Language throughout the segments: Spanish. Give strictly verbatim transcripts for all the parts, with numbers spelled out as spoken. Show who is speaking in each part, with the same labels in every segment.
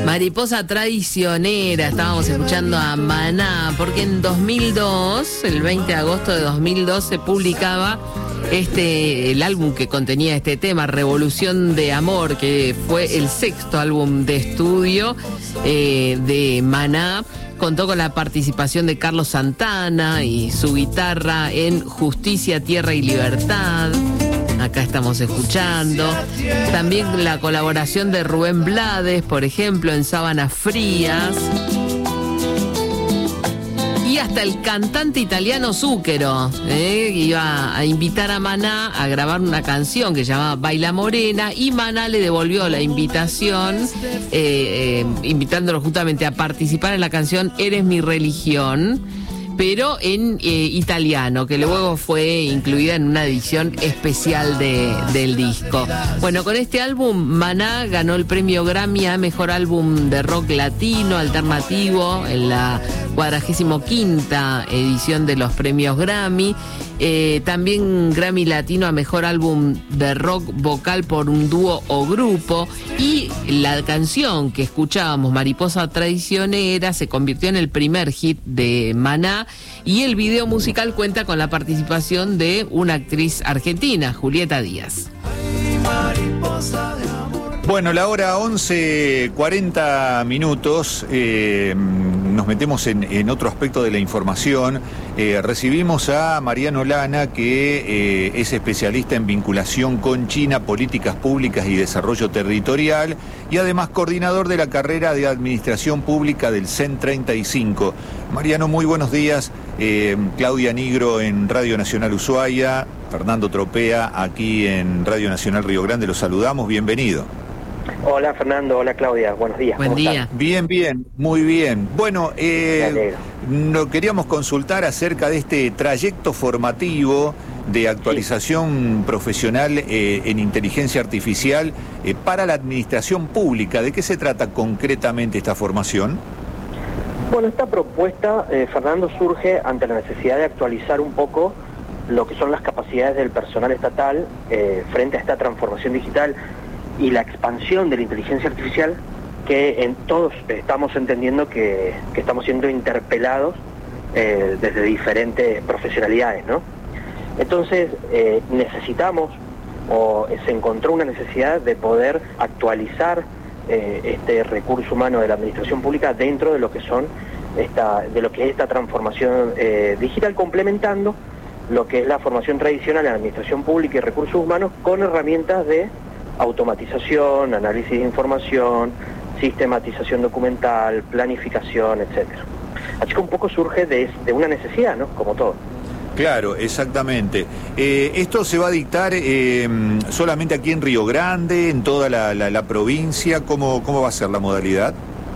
Speaker 1: Mariposa Traicionera, estábamos escuchando a Maná, porque en dos mil dos, el veinte de agosto de dos mil dos, se publicaba este, el álbum que contenía este tema, Revolución de Amor, que fue el sexto álbum de estudio eh, de Maná. Contó con la participación de Carlos Santana y su guitarra en Justicia, Tierra y Libertad. Acá estamos escuchando. También la colaboración de Rubén Blades, por ejemplo, en Sábanas Frías. Y hasta el cantante italiano Zucchero, ¿eh? iba a invitar a Maná a grabar una canción que se llamaba Baila Morena, y Maná le devolvió la invitación, eh, eh, invitándolo justamente a participar en la canción Eres mi religión, pero en eh, italiano, que luego fue incluida en una edición especial de, del disco. Bueno, con este álbum, Maná ganó el premio Grammy a Mejor Álbum de Rock Latino Alternativo en la cuadragésimo quinta edición de los premios Grammy. Eh, también Grammy Latino a Mejor Álbum de Rock Vocal por un dúo o grupo. Y la canción que escuchábamos, Mariposa Traicionera, se convirtió en el primer hit de Maná, y el video musical cuenta con la participación de una actriz argentina, Julieta Díaz.
Speaker 2: Bueno, la hora once cuarenta minutos, eh, nos metemos en, en otro aspecto de la información. Eh, recibimos a Mariano Lana, que eh, es especialista en vinculación con China, políticas públicas y desarrollo territorial, y además coordinador de la carrera de Administración Pública del C E N treinta y cinco. Mariano, muy buenos días. Eh, Claudia Nigro en Radio Nacional Ushuaia, Fernando Tropea aquí en Radio Nacional Río Grande, los saludamos, bienvenido.
Speaker 3: Hola Fernando, hola Claudia, buenos días.
Speaker 1: Buen día.
Speaker 3: Están?
Speaker 2: Bien, bien, muy bien. Bueno, eh, nos queríamos consultar acerca de este trayecto formativo de actualización sí. profesional eh, en inteligencia artificial eh, para la administración pública. ¿De qué se trata concretamente esta formación?
Speaker 3: Bueno, esta propuesta, eh, Fernando, surge ante la necesidad de actualizar un poco lo que son las capacidades del personal estatal eh, frente a esta transformación digital y la expansión de la inteligencia artificial, que en todos estamos entendiendo que, que estamos siendo interpelados eh, desde diferentes profesionalidades, ¿no? Entonces eh, necesitamos, o se encontró una necesidad de poder actualizar eh, este recurso humano de la administración pública dentro de lo que son esta, de lo que es esta transformación eh, digital, complementando lo que es la formación tradicional en administración pública y recursos humanos con herramientas de automatización, análisis de información, sistematización documental, planificación, etcétera. Así que un poco surge de, de una necesidad, ¿no? Como todo.
Speaker 2: Claro, exactamente. Eh, ¿Esto se va a dictar eh, solamente aquí en Río Grande, en toda la, la, la provincia? ¿Cómo, ¿Cómo va a ser la modalidad?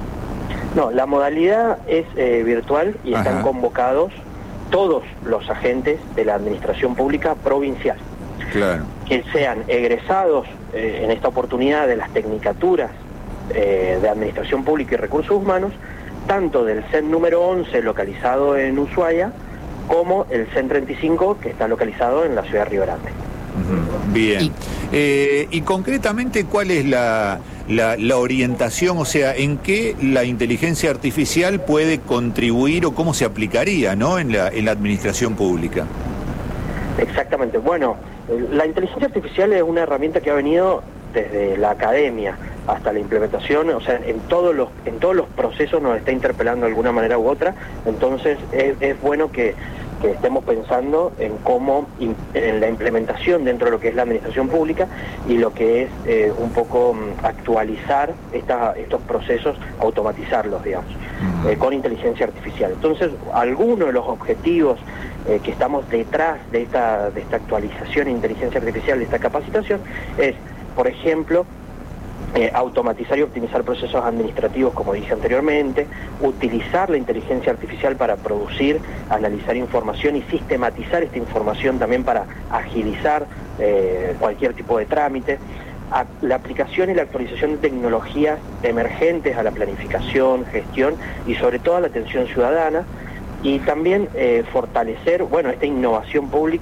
Speaker 3: No, la modalidad es eh, virtual y
Speaker 2: Ajá.
Speaker 3: están convocados todos los agentes de la administración pública provincial.
Speaker 2: Claro.
Speaker 3: Que sean egresados eh, en esta oportunidad de las tecnicaturas eh, de Administración Pública y Recursos Humanos, tanto del C E N número once localizado en Ushuaia, como el C E N treinta y cinco que está localizado en la ciudad de Río Grande.
Speaker 2: Uh-huh. Bien. Y, eh, y concretamente, ¿cuál es la, la, la orientación? O sea, ¿en qué la inteligencia artificial puede contribuir o cómo se aplicaría, ¿no?, en la, en la administración pública?
Speaker 3: Exactamente. Bueno, la inteligencia artificial es una herramienta que ha venido desde la academia hasta la implementación, o sea, en todos los en todos los procesos nos está interpelando de alguna manera u otra. Entonces es, es bueno que, que estemos pensando en cómo en la implementación dentro de lo que es la administración pública y lo que es eh, un poco actualizar esta, estos procesos, automatizarlos, digamos, eh, con inteligencia artificial. Entonces, algunos de los objetivos Eh, que estamos detrás de esta, de esta actualización de inteligencia artificial, de esta capacitación, es, por ejemplo, eh, automatizar y optimizar procesos administrativos, como dije anteriormente, utilizar la inteligencia artificial para producir, analizar información y sistematizar esta información también para agilizar eh, cualquier tipo de trámite, a, la aplicación y la actualización de tecnologías emergentes a la planificación, gestión y sobre todo a la atención ciudadana, y también eh, fortalecer, bueno, esta innovación pública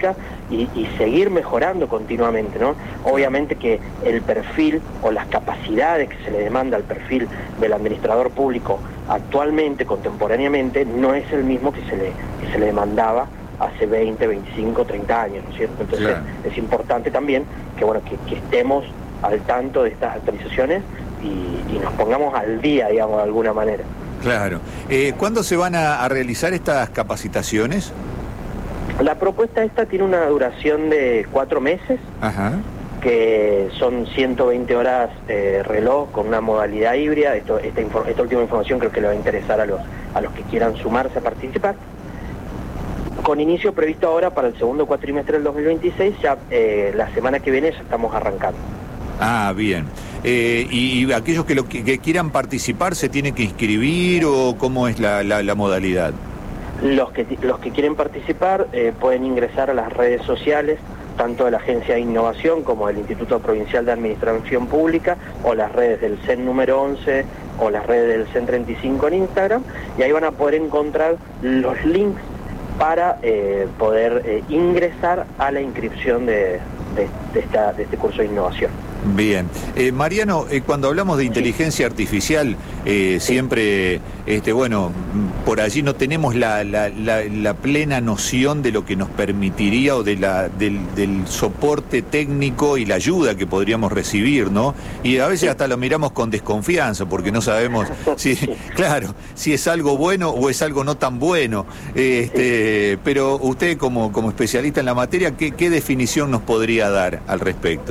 Speaker 3: y, y seguir mejorando continuamente, ¿no? Obviamente que el perfil o las capacidades que se le demanda al perfil del administrador público actualmente, contemporáneamente, no es el mismo que se le, que se le demandaba hace veinte, veinticinco, treinta años, ¿no es cierto? Entonces claro, es importante también que, bueno, que, que estemos al tanto de estas actualizaciones y, y nos pongamos al día, digamos, de alguna manera.
Speaker 2: Claro. Eh, ¿Cuándo se van a, a realizar estas capacitaciones?
Speaker 3: La propuesta esta tiene una duración de cuatro meses, Ajá. que son ciento veinte horas eh, reloj con una modalidad híbrida. Esto, esta, esta última información creo que le va a interesar a los, a los que quieran sumarse a participar. Con inicio previsto ahora para el segundo cuatrimestre del dos mil veintiséis, ya eh, la semana que viene ya estamos arrancando.
Speaker 2: Ah, bien. Eh, y, y aquellos que, lo, que, que quieran participar, ¿se tienen que inscribir o cómo es la, la, la modalidad?
Speaker 3: Los que, los que quieren participar eh, pueden ingresar a las redes sociales, tanto de la Agencia de Innovación como del Instituto Provincial de Administración Pública, o las redes del C E N número once o las redes del C E N treinta y cinco en Instagram, y ahí van a poder encontrar los links para eh, poder eh, ingresar a la inscripción de, de, de, esta, de este curso de innovación.
Speaker 2: Bien. Eh, Mariano, eh, cuando hablamos de inteligencia artificial, eh, siempre, este, bueno, por allí no tenemos la, la, la, la plena noción de lo que nos permitiría o de la, del, del soporte técnico y la ayuda que podríamos recibir, ¿no? Y a veces hasta lo miramos con desconfianza porque no sabemos si, claro, si es algo bueno o es algo no tan bueno. Este, pero usted como, como especialista en la materia, ¿qué, qué definición nos podría dar al respecto?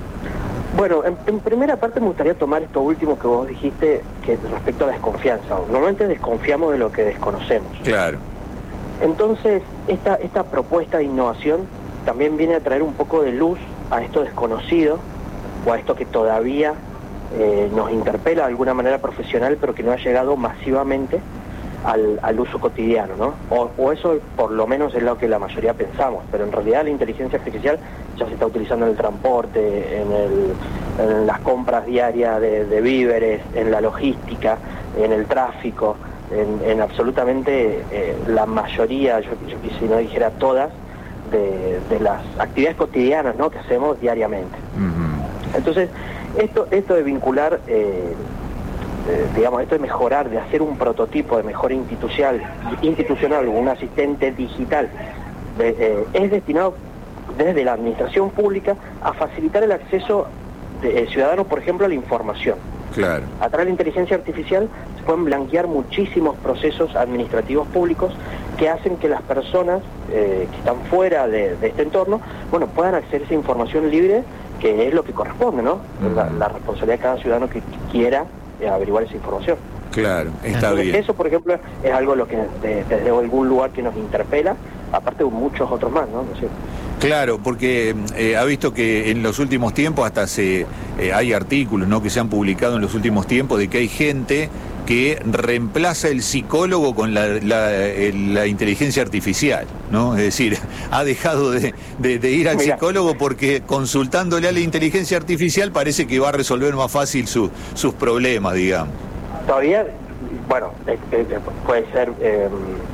Speaker 3: Bueno, en, en primera parte me gustaría tomar esto último que vos dijiste, que respecto a la desconfianza. Normalmente desconfiamos de lo que desconocemos.
Speaker 2: Claro.
Speaker 3: Entonces, esta, esta propuesta de innovación también viene a traer un poco de luz a esto desconocido, o a esto que todavía eh, nos interpela de alguna manera profesional, pero que no ha llegado masivamente al, al uso cotidiano, ¿no? O, o eso por lo menos es lo que la mayoría pensamos, pero en realidad la inteligencia artificial ya se está utilizando en el transporte, en, el, en las compras diarias de, de víveres, en la logística, en el tráfico, en, en absolutamente eh, la mayoría, yo, yo si no dijera todas, de, de las actividades cotidianas, ¿no?, que hacemos diariamente. Uh-huh. Entonces, esto, esto de vincular, eh, eh, digamos, esto de mejorar, de hacer un prototipo de mejora institucional, institucional, un asistente digital, de, eh, es destinado desde la administración pública a facilitar el acceso de eh, ciudadanos, por ejemplo, a la información.
Speaker 2: Claro.
Speaker 3: A través de la inteligencia artificial se pueden blanquear muchísimos procesos administrativos públicos que hacen que las personas eh, que están fuera de, de este entorno, bueno, puedan acceder a esa información libre, que es lo que corresponde, ¿no? Uh-huh. La, la responsabilidad de cada ciudadano que quiera eh, averiguar esa información.
Speaker 2: Claro, está
Speaker 3: Entonces,
Speaker 2: bien.
Speaker 3: Eso, por ejemplo, es algo lo que de, desde algún lugar que nos interpela, aparte de muchos otros más, ¿no? ¿No es cierto?
Speaker 2: Claro, porque eh, ha visto que en los últimos tiempos hasta se eh, hay artículos, ¿no?, que se han publicado en los últimos tiempos de que hay gente que reemplaza el psicólogo con la, la, la inteligencia artificial, ¿no? Es decir, ha dejado de, de, de ir al Mira. psicólogo porque consultándole a la inteligencia artificial parece que va a resolver más fácil su, sus problemas, digamos.
Speaker 3: Todavía, bueno, eh, eh, puede ser... Eh,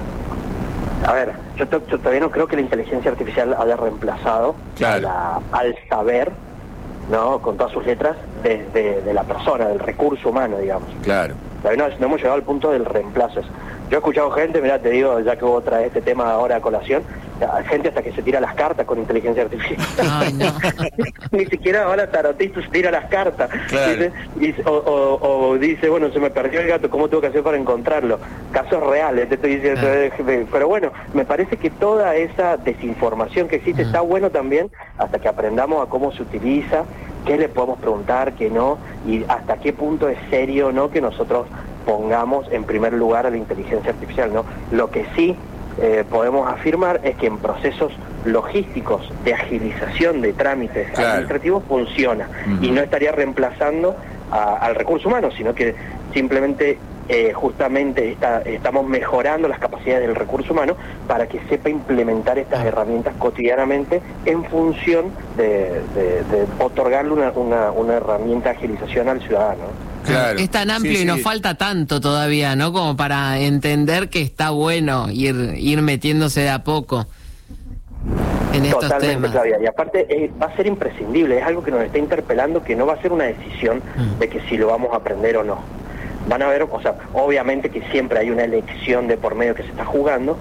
Speaker 3: A ver, yo, yo todavía no creo que la inteligencia artificial haya reemplazado
Speaker 2: claro.
Speaker 3: la, al saber, ¿no?, con todas sus letras, de, de, de la persona, del recurso humano, digamos.
Speaker 2: Claro.
Speaker 3: Todavía no, no hemos llegado al punto del reemplazo. Yo he escuchado gente, mirá, te digo, ya que vos traes este tema ahora a colación, gente hasta que se tira las cartas con inteligencia artificial.
Speaker 1: Ay, no.
Speaker 3: Ni siquiera ahora tarotista se tira las cartas.
Speaker 2: Claro.
Speaker 3: Dice, o, o, o dice, bueno, se me perdió el gato, ¿cómo tengo que hacer para encontrarlo? Casos reales, te estoy diciendo. Ah. Pero bueno, me parece que toda esa desinformación que existe ah. está bueno también hasta que aprendamos a cómo se utiliza, qué le podemos preguntar, qué no, y hasta qué punto es serio, ¿no?, que nosotros pongamos en primer lugar a la inteligencia artificial, ¿no? Lo que sí eh, podemos afirmar es que en procesos logísticos de agilización de trámites claro. administrativos funciona uh-huh. y no estaría reemplazando a, al recurso humano, sino que simplemente eh, justamente está, estamos mejorando las capacidades del recurso humano para que sepa implementar estas herramientas cotidianamente en función de, de, de otorgarle una, una, una herramienta de agilización al ciudadano.
Speaker 1: Claro. Es tan amplio sí, y nos sí. falta tanto todavía, ¿no?, como para entender que está bueno ir, ir metiéndose de a poco. en estos
Speaker 3: Totalmente,
Speaker 1: temas.
Speaker 3: Claudia. Y aparte eh, va a ser imprescindible, es algo que nos está interpelando, que no va a ser una decisión mm. de que si lo vamos a aprender o no. Van a ver, o sea, obviamente que siempre hay una elección de por medio que se está jugando,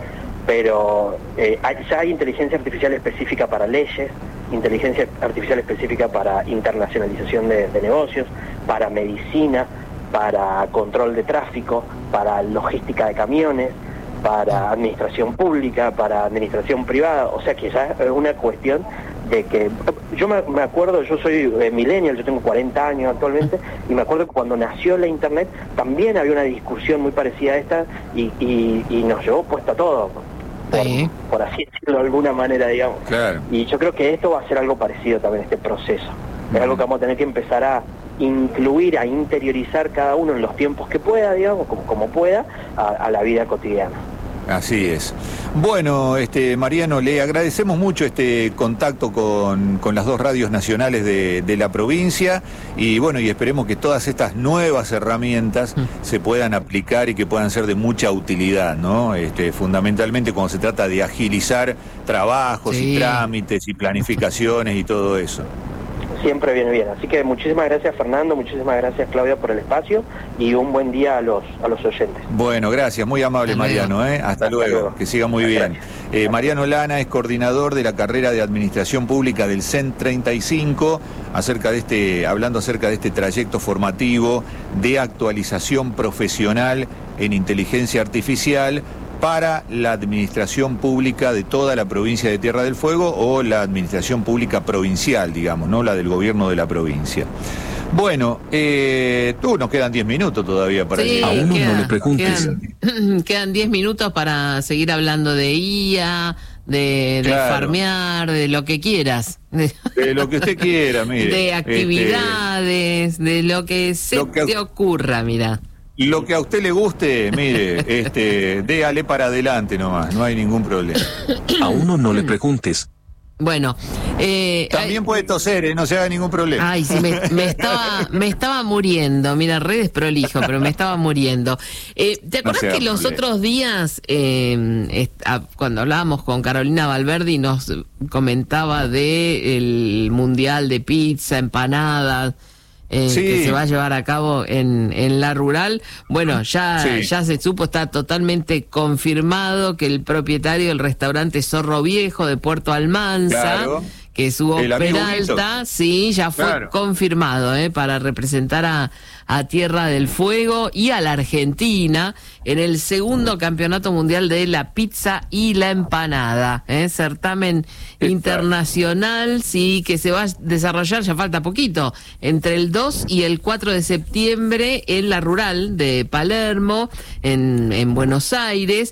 Speaker 3: pero eh, hay, ya hay inteligencia artificial específica para leyes, inteligencia artificial específica para internacionalización de, de negocios, para medicina, para control de tráfico, para logística de camiones, para administración pública, para administración privada, o sea que ya es una cuestión de que, yo me, me acuerdo, yo soy eh, millennial, yo tengo cuarenta años actualmente, y me acuerdo que cuando nació la internet también había una discusión muy parecida a esta, y, y, y nos llevó puesto a todo, por, sí. por así decirlo de alguna manera, digamos.
Speaker 2: Claro.
Speaker 3: Y yo creo que esto va a ser algo parecido también, este proceso. Es uh-huh. algo que vamos a tener que empezar a incluir, a interiorizar cada uno en los tiempos que pueda, digamos, como, como pueda, a, a la vida cotidiana.
Speaker 2: Así es. Bueno, este Mariano, le agradecemos mucho este contacto con, con las dos radios nacionales de, de la provincia y bueno, y esperemos que todas estas nuevas herramientas mm. se puedan aplicar y que puedan ser de mucha utilidad, ¿no? Este, fundamentalmente cuando se trata de agilizar trabajos sí. y trámites y planificaciones y todo eso.
Speaker 3: Siempre viene bien. Así que muchísimas gracias, Fernando, muchísimas gracias, Claudia, por el espacio y un buen día a los a los oyentes.
Speaker 2: Bueno, gracias, muy amable, Mariano, ¿eh? Hasta, Hasta luego. luego, que siga muy bien. Eh, Mariano Lana es coordinador de la carrera de Administración Pública del C E N treinta y cinco, acerca de este, hablando acerca de este trayecto formativo de actualización profesional en inteligencia artificial para la administración pública de toda la provincia de Tierra del Fuego o la administración pública provincial, digamos, ¿no? La del gobierno de la provincia. Bueno, eh, tú nos quedan diez minutos todavía para
Speaker 1: sí,
Speaker 2: que
Speaker 1: a uno queda,
Speaker 2: no le preguntes.
Speaker 1: Quedan diez minutos para seguir hablando de I A, de, de claro. farmear, de lo que quieras.
Speaker 2: De lo que usted quiera, mire.
Speaker 1: De actividades, este, de lo que se lo que... te ocurra, mira.
Speaker 2: Lo que a usted le guste, mire, este, déale para adelante nomás, no hay ningún problema.
Speaker 4: A uno no le preguntes.
Speaker 1: Bueno, eh,
Speaker 2: también ay, puede toser, ¿eh? No se haga ningún problema.
Speaker 1: Ay, sí, me, me estaba, me estaba muriendo. Mira, re desprolijo, pero me estaba muriendo. Eh, ¿Te acordás no que los problema. otros días, eh, est- a, cuando hablábamos con Carolina Valverdi, nos comentaba de el mundial de pizza, empanadas? Eh, sí. que se va a llevar a cabo en, en la rural? Bueno, ya, sí. ya se supo, está totalmente confirmado que el propietario del restaurante Zorro Viejo de Puerto Almanza, claro. que es Hugo Peralta, sí, ya fue claro. confirmado eh, para representar a, a Tierra del Fuego y a la Argentina en el segundo campeonato mundial de la pizza y la empanada, eh, certamen Está. internacional, sí, que se va a desarrollar, ya falta poquito, entre el dos y el cuatro de septiembre en la rural de Palermo, en, en Buenos Aires,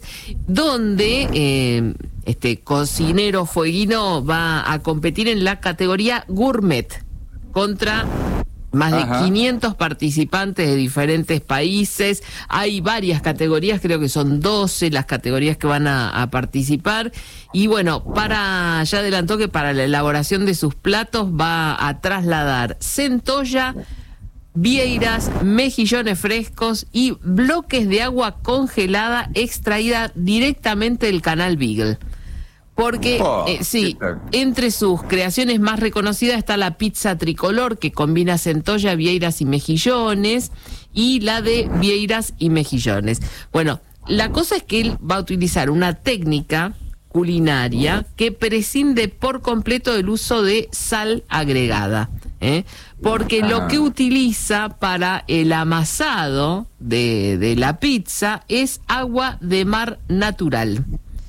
Speaker 1: donde eh, este cocinero fueguino va a competir en la categoría gourmet contra más de Ajá. quinientos participantes de diferentes países. Hay varias categorías, creo que son doce las categorías que van a, a participar. Y bueno, para ya adelantó que para la elaboración de sus platos va a trasladar centolla, vieiras, mejillones frescos y bloques de agua congelada extraída directamente del canal Beagle. Porque, oh, eh, sí, entre sus creaciones más reconocidas está la pizza tricolor, que combina centolla, vieiras y mejillones, y la de vieiras y mejillones. Bueno, la cosa es que él va a utilizar una técnica culinaria que prescinde por completo del uso de sal agregada, ¿eh? Porque ah. lo que utiliza para el amasado de, de la pizza es agua de mar natural.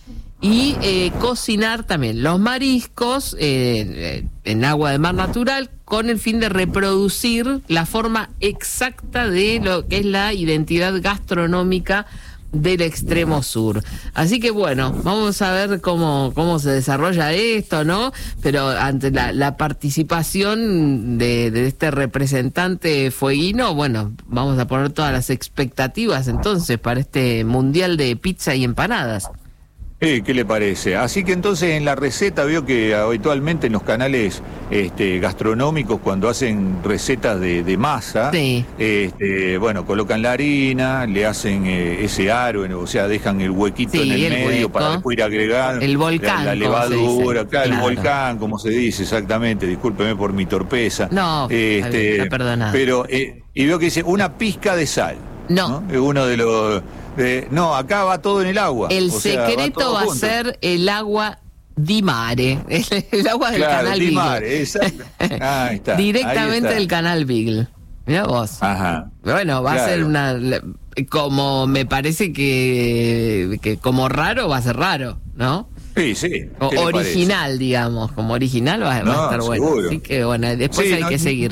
Speaker 1: Y eh, cocinar también los mariscos eh, en agua de mar natural con el fin de reproducir la forma exacta de lo que es la identidad gastronómica del extremo sur. Así que bueno, vamos a ver cómo cómo se desarrolla esto, ¿no? Pero ante la, la participación de, de este representante fueguino, bueno, vamos a poner todas las expectativas entonces para este mundial de pizza y empanadas.
Speaker 2: Eh, ¿Qué le parece? Así que entonces en la receta veo que habitualmente en los canales este, gastronómicos cuando hacen recetas de, de masa,
Speaker 1: sí.
Speaker 2: este, bueno, colocan la harina, le hacen eh, ese aro, o sea, dejan el huequito
Speaker 1: sí,
Speaker 2: en el,
Speaker 1: el
Speaker 2: medio
Speaker 1: hueco.
Speaker 2: Para después ir agregando
Speaker 1: el volcán,
Speaker 2: la, la levadura,
Speaker 1: claro,
Speaker 2: claro, el volcán, como se dice exactamente, discúlpeme por mi torpeza.
Speaker 1: No,
Speaker 2: este,
Speaker 1: está perdonado.
Speaker 2: Pero, eh, y veo que dice una pizca de sal.
Speaker 1: No.
Speaker 2: ¿no? Es uno de los... Eh, no, acá va todo en el agua.
Speaker 1: El
Speaker 2: o sea,
Speaker 1: secreto va, va a ser el agua di mare, el, el agua del
Speaker 2: claro,
Speaker 1: canal
Speaker 2: di
Speaker 1: Beagle.
Speaker 2: Mare, exacto. Ahí está.
Speaker 1: Directamente
Speaker 2: ahí está.
Speaker 1: del canal Beagle. Mirá vos.
Speaker 2: Ajá.
Speaker 1: Bueno, va
Speaker 2: claro.
Speaker 1: a ser una... Como me parece que, que como raro va a ser raro, ¿no?
Speaker 2: Sí, sí.
Speaker 1: O original, parece? digamos. Como original va,
Speaker 2: no,
Speaker 1: va a estar bueno.
Speaker 2: Seguro.
Speaker 1: Así que bueno, después
Speaker 2: sí,
Speaker 1: hay
Speaker 2: no,
Speaker 1: que seguir.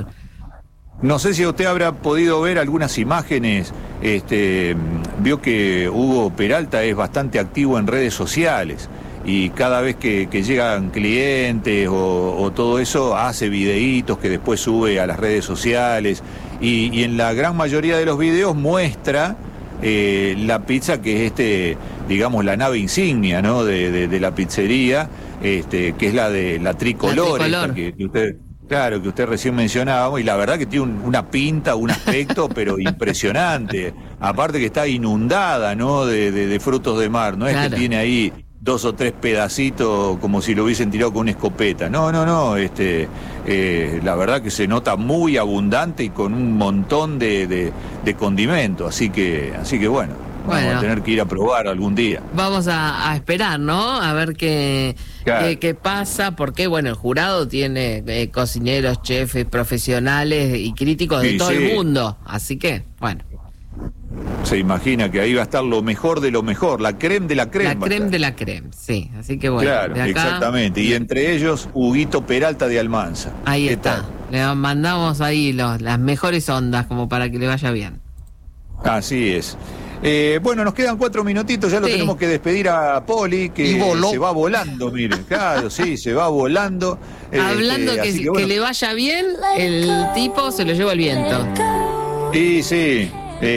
Speaker 2: No sé si usted habrá podido ver algunas imágenes, este, vio que Hugo Peralta es bastante activo en redes sociales y cada vez que, que llegan clientes o, o todo eso hace videitos que después sube a las redes sociales y, y en la gran mayoría de los videos muestra eh, la pizza que es este, digamos, la nave insignia, ¿no? de, de, de la pizzería, este, que es la de la tricolor,
Speaker 1: la tricolor.
Speaker 2: Esta que, que usted... Claro, que usted recién mencionaba, y la verdad que tiene un, una pinta, un aspecto, pero impresionante. Aparte que está inundada, ¿no? De, de, de frutos de mar, no es
Speaker 1: claro.
Speaker 2: que tiene ahí dos o tres pedacitos como si lo hubiesen tirado con una escopeta. No, no, no, este, eh, la verdad que se nota muy abundante y con un montón de, de, de condimento, así que, así que bueno. Vamos bueno, a tener que ir a probar algún día.
Speaker 1: Vamos a, a esperar, ¿no? A ver qué, claro. qué, qué pasa, porque, bueno, el jurado tiene eh, cocineros, chefs, profesionales y críticos de sí, todo sí. el mundo. Así que, bueno.
Speaker 2: Se imagina que ahí va a estar lo mejor de lo mejor, la creme de la creme.
Speaker 1: La creme de la creme, sí. Así que, bueno.
Speaker 2: Claro, de acá, exactamente. Y entre ellos, Huguito Peralta de Almanza.
Speaker 1: Ahí está. Tal? Le mandamos ahí los, las mejores ondas como para que le vaya bien.
Speaker 2: Así es. Eh, bueno, nos quedan cuatro minutitos, ya lo sí. tenemos que despedir a Poli, que se va volando, miren, claro, sí, se va volando.
Speaker 1: Hablando este, que, que, bueno. que le vaya bien, el tipo se lo lleva el viento.
Speaker 2: Sí, sí,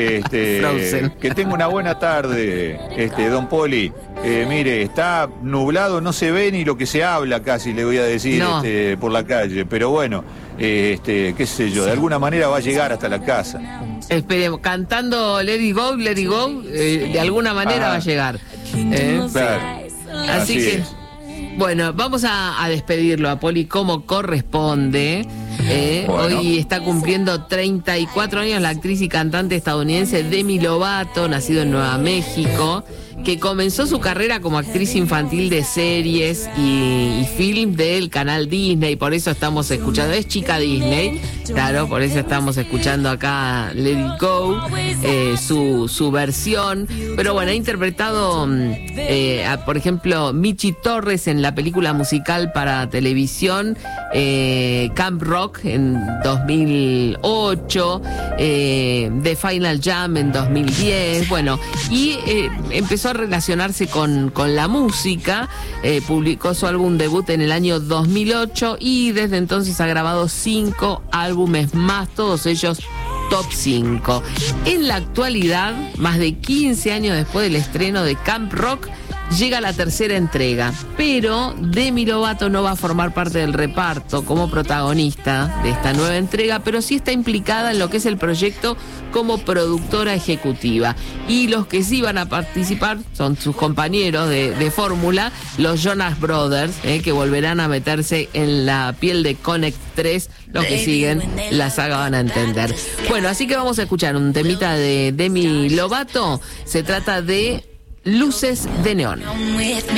Speaker 2: este, que tenga una buena tarde, este, don Poli. Eh, mire, está nublado, no se ve ni lo que se habla casi, le voy a decir, no. este, por la calle, pero bueno, eh, este, qué sé yo, de alguna manera va a llegar hasta la casa.
Speaker 1: Esperemos, cantando Let It Go, Let It Go, eh, de alguna manera Ajá. va a llegar. ¿Eh?
Speaker 2: Claro.
Speaker 1: Así, Así que, es. bueno, vamos a, a despedirlo a Poli como corresponde. Eh, bueno. Hoy está cumpliendo treinta y cuatro años la actriz y cantante estadounidense Demi Lovato, nacido en Nueva México, que comenzó su carrera como actriz infantil de series y, y film del canal Disney, por eso estamos escuchando, es chica Disney, claro, por eso estamos escuchando acá Let It Go, eh, su, su versión, pero bueno, ha interpretado, eh, a, por ejemplo, Michi Torres en la película musical para televisión, eh, Camp Rock en dos mil ocho, eh, The Final Jam en dos mil diez, bueno, y eh, empezó a relacionarse con, con la música, eh, publicó su álbum debut en el año dos mil ocho y desde entonces ha grabado cinco álbumes más, todos ellos top cinco. En la actualidad, más de quince años después del estreno de Camp Rock, llega la tercera entrega, pero Demi Lovato no va a formar parte del reparto como protagonista de esta nueva entrega, pero sí está implicada en lo que es el proyecto como productora ejecutiva. Y los que sí van a participar son sus compañeros de, de fórmula, los Jonas Brothers, eh, que volverán a meterse en la piel de Connect tres. Los que siguen la saga van a entender. Bueno, así que vamos a escuchar un temita de Demi Lovato. Se trata de Luces de Neón.